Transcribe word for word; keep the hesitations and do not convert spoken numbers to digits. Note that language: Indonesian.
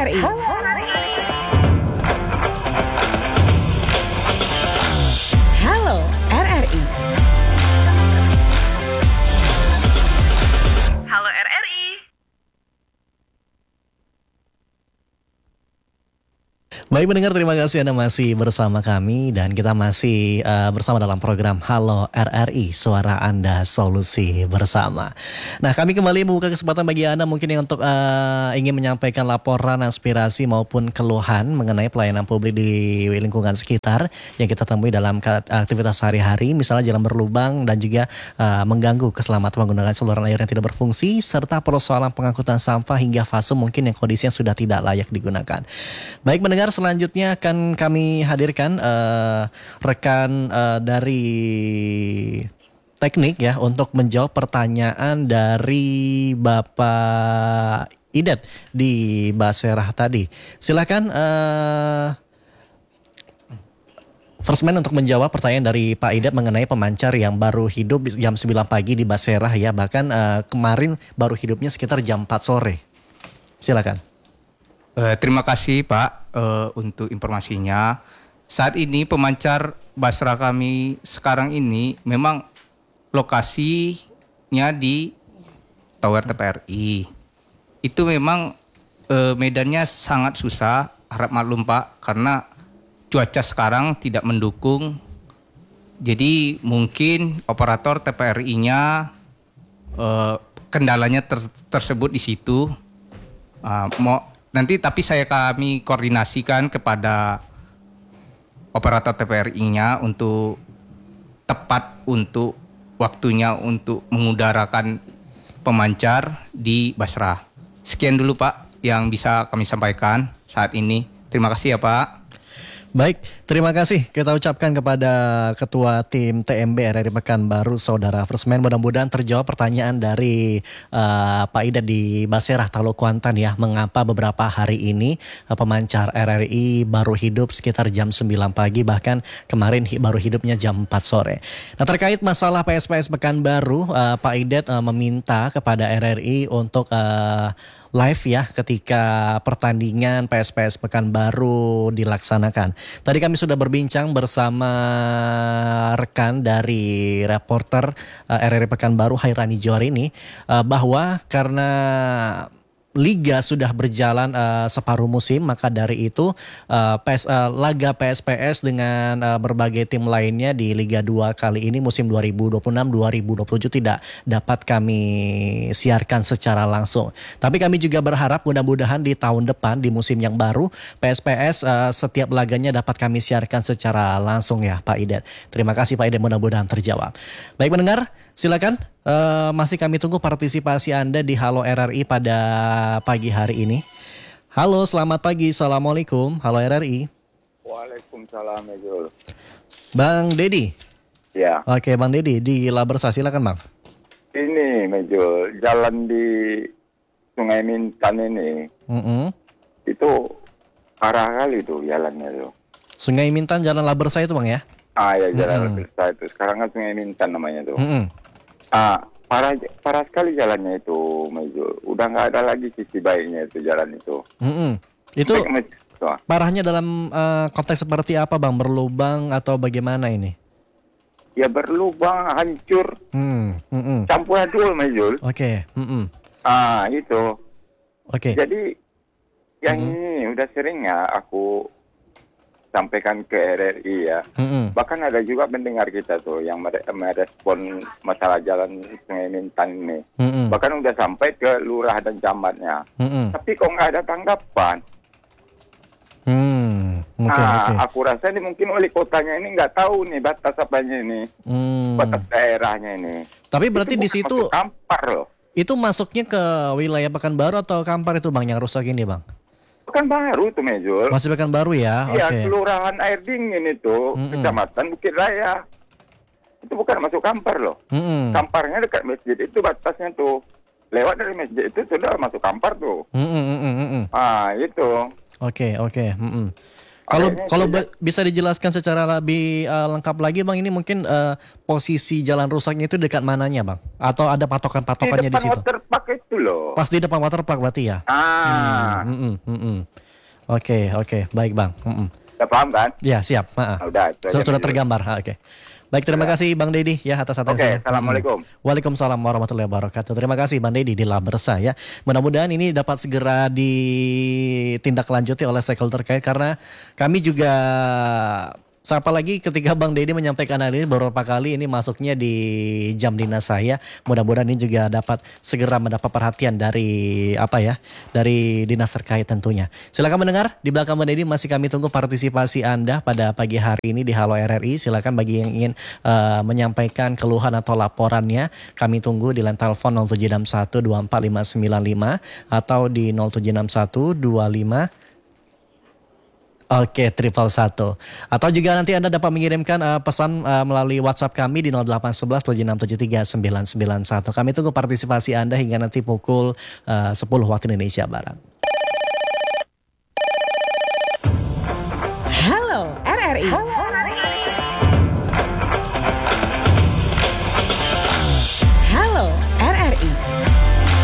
I. Halo R R I. Halo R R I. Baik pendengar, terima kasih Anda masih bersama kami dan kita masih uh, bersama dalam program Halo R R I, Suara Anda Solusi Bersama. Nah, kami kembali membuka kesempatan bagi Anda mungkin yang untuk uh, ingin menyampaikan laporan, aspirasi maupun keluhan mengenai pelayanan publik di lingkungan sekitar yang kita temui dalam aktivitas sehari-hari, misalnya jalan berlubang dan juga uh, mengganggu keselamatan menggunakan saluran air yang tidak berfungsi, serta persoalan pengangkutan sampah hingga fase mungkin yang kondisinya sudah tidak layak digunakan. Baik mendengar, selanjutnya akan kami hadirkan uh, rekan uh, dari teknik ya untuk menjawab pertanyaan dari Bapak Idet di Baserah tadi. Silakan uh, First Man untuk menjawab pertanyaan dari Pak Idet mengenai pemancar yang baru hidup jam sembilan pagi di Baserah ya, bahkan uh, kemarin baru hidupnya sekitar jam empat sore. Silakan. Uh, terima kasih Pak uh, untuk informasinya. Saat ini pemancar Basrah kami sekarang ini memang lokasinya di Tower T P R I. Itu memang uh, medannya sangat susah, harap maklum Pak, karena cuaca sekarang tidak mendukung. Jadi mungkin operator T P R I-nya uh, kendalanya ter- tersebut di situ. Uh, mau Nanti tapi saya kami koordinasikan kepada operator T P R I-nya untuk tepat untuk waktunya untuk mengudarakan pemancar di Basrah. Sekian dulu Pak yang bisa kami sampaikan saat ini. Terima kasih ya Pak. Baik, terima kasih kita ucapkan kepada Ketua Tim T M B R R I Pekanbaru, Saudara First Man. Mudah-mudahan terjawab pertanyaan dari uh, Pak Ida di Baserah, Talo Kuantan ya. Mengapa beberapa hari ini uh, pemancar R R I baru hidup sekitar jam sembilan pagi, bahkan kemarin hi- baru hidupnya jam empat sore. Nah, terkait masalah P S P S Pekanbaru, uh, Pak Idet uh, meminta kepada R R I untuk uh, live ya ketika pertandingan P S P S Pekanbaru dilaksanakan. Tadi kami sudah berbincang bersama rekan dari reporter uh, R R I Pekanbaru, Hairani Johar ini, uh, bahwa karena Liga sudah berjalan uh, separuh musim, maka dari itu uh, P S, uh, laga P S P S dengan uh, berbagai tim lainnya di Liga dua kali ini musim dua ribu dua puluh enam dua ribu dua puluh tujuh tidak dapat kami siarkan secara langsung. Tapi kami juga berharap mudah-mudahan di tahun depan di musim yang baru P S P S uh, setiap laganya dapat kami siarkan secara langsung ya Pak Idet. Terima kasih Pak Idet, mudah-mudahan terjawab. Baik mendengar, silakan. Uh, masih kami tunggu partisipasi Anda di Halo R R I pada pagi hari ini. Halo, selamat pagi. Assalamualaikum. Halo R R I. Waalaikumsalam, Mejul. Bang Dedi. Ya. Oke, Bang Dedi di Labersa, silakan Bang. Ini, Mejul, jalan di Sungai Mintan ini, Mm-mm. itu parah kali tuh jalannya tuh. Sungai Mintan, Jalan Labersa itu Bang ya? Ah ya, jalan Mm-mm. Labersa itu. Sekarang kan Sungai Mintan namanya tuh. Mm-mm. Ah, parah parah sekali jalannya itu, Mejul. Udah nggak ada lagi sisi baiknya itu jalan itu. Mm-mm. Itu Baik, Mejul. parahnya dalam uh, konteks seperti apa Bang? Berlubang atau bagaimana ini? Ya berlubang, hancur, Hmm. Mm-mm. campur adul, Mejul. Oke. Mm-mm. Ah, itu. Oke. Jadi yang Mm-mm. ini udah sering ya aku sampaikan ke R R I ya. Mm-mm. Bahkan ada juga pendengar kita tuh yang mere- merespon masalah jalan Sungai Mintan ini. Mm-mm. Bahkan udah sampai ke lurah dan camatnya. Mm-mm. Tapi kok nggak ada tanggapan? Hmm. Oke, nah, oke. aku rasa ini mungkin wali kotanya ini nggak tahu nih batas apanya ini, Hmm. batas daerahnya ini. Tapi berarti Itu di bukan situ masuk Kampar loh. itu masuknya ke wilayah Pekanbaru atau Kampar itu Bang yang rusak ini Bang? Bukan baru tuh Mejul. Masih Pekanbaru ya? Iya, Oke. kelurahan Air Dingin itu, Mm-mm. kecamatan Bukit Raya. Itu bukan masuk Kampar loh. Mm-mm. Kamparnya dekat masjid itu batasnya tuh. Lewat dari masjid itu sudah masuk Kampar tuh. Mm-mm, mm-mm, mm-mm. Ah, itu. Oke, oke. Mm-mm. Kalau Akhirnya kalau itu be- bisa dijelaskan secara lebih eh, lengkap lagi Bang, ini mungkin eh, posisi jalan rusaknya itu dekat mananya Bang? Atau ada di patokan-patokannya di depan situ? waterpark itu loh. Pas di depan waterpark berarti ya? Ah, Mm-mm, mm-mm. Oke, oke, baik Bang. Mm-mm. udah paham kan? Ya, siap. Ha-ha. Ah, udah, itu aja Sudah, sudah dulu. tergambar. Ha, oke. Baik, terima Sudah. kasih Bang Dedi ya atas Oke, atensinya. assalamualaikum. Mm-mm. Waalaikumsalam warahmatullahi wabarakatuh. Terima kasih Bang Dedi di Labersa ya. Mudah-mudahan ini dapat segera ditindaklanjuti oleh stakeholder terkait karena kami juga siapa lagi ketika Bang Dedi menyampaikan hal ini beberapa kali ini masuknya di jam dinas saya. Mudah-mudahan ini juga dapat segera mendapat perhatian dari apa ya, dari dinas terkait tentunya. Silakan mendengar di belakang Bang Dedi masih kami tunggu partisipasi Anda pada pagi hari ini di Halo R R I. Silakan bagi yang ingin uh, menyampaikan keluhan atau laporannya, kami tunggu di line telepon nol tujuh enam satu dua empat lima sembilan lima atau di nol tujuh enam satu dua lima Oke, triple satu. Atau juga nanti Anda dapat mengirimkan uh, pesan uh, melalui WhatsApp kami di nol delapan satu satu tujuh enam tujuh tiga sembilan sembilan satu. Kami tunggu partisipasi Anda hingga nanti pukul uh, sepuluh waktu Indonesia Barat. Halo R R I.